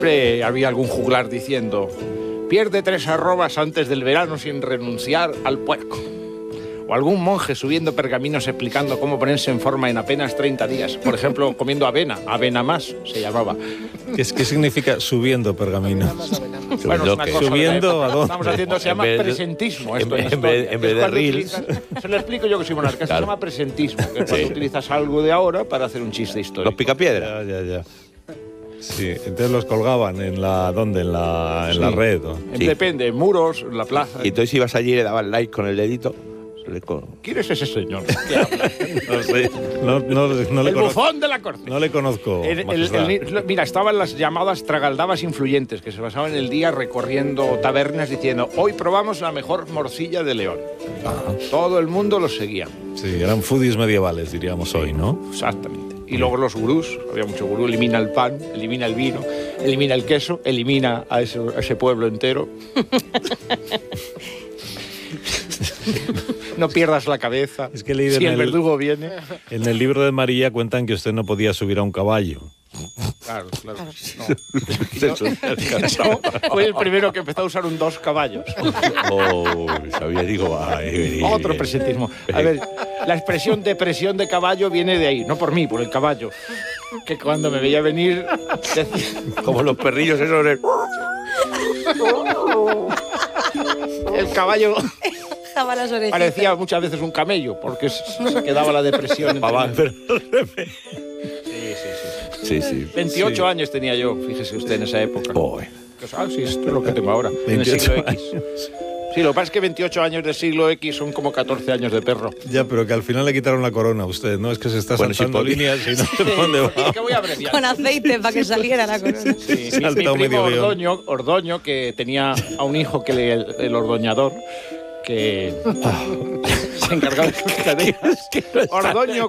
Siempre había algún juglar diciendo: pierde 3 arrobas antes del verano sin renunciar al puerco. O algún monje subiendo pergaminos explicando cómo ponerse en forma en apenas 30 días. Por ejemplo, comiendo avena más se llamaba. ¿Qué significa subiendo pergaminos? Bueno, es una cosa ¿Subiendo a dónde? Estamos haciendo, se llama presentismo. Esto en vez de reels. Se lo explico yo que soy monarca. Claro. Se llama presentismo, que es cuando utilizas algo de ahora para hacer un chiste histórico. Los picapiedra. Ya. Sí, entonces los colgaban en la red. ¿O? Sí. Depende, en muros, en la plaza. Y entonces ibas allí y le dabas like con el dedito. ¿Quién es ese señor? ¿Qué habla? No sé, no le El conozco. bufón de la corte. No le conozco. Mira, estaban las llamadas tragaldabas influyentes, que se pasaban el día recorriendo tabernas diciendo: hoy probamos la mejor morcilla de León. Todo el mundo los seguía. Sí, eran foodies medievales, diríamos hoy, ¿no? Exactamente. Y luego los gurús, había mucho gurú: elimina el pan, elimina el vino, elimina el queso, elimina a ese pueblo entero. No pierdas la cabeza. Es que he leído si el verdugo viene. En el libro de María cuentan que usted no podía subir a un caballo. Claro. No. Fue el primero que empezó a usar un 2 caballos. Otro presentismo. A ver, la expresión depresión de caballo viene de ahí, no por mí, por el caballo. Que cuando me veía venir decía... Como los perrillos esos de... El caballo... Las orejitas. Parecía muchas veces un camello, porque se quedaba la depresión. Sí. 28 años tenía yo, fíjese usted, en esa época. Sí, esto es lo que tengo ahora, en el siglo X. Sí, lo que pasa es que 28 años del siglo X son como 14 años de perro. Ya, pero que al final le quitaron la corona a usted, ¿no? Es que se está saltando líneas y no sé dónde va. Es que voy a abreviar. Con aceite para que saliera la corona. Sí, mi primo Ordoño, que tenía a un hijo que el ordoñador, que se encargaba de las tareas. Ordoño